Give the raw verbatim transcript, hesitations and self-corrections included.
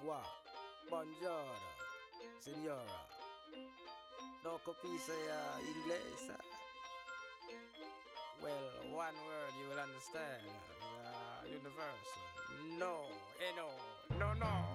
Wow. Buongiorno, signora. No capisce uh, English? Well, one word you will understand. Uh, universal. No, eh no, no, no.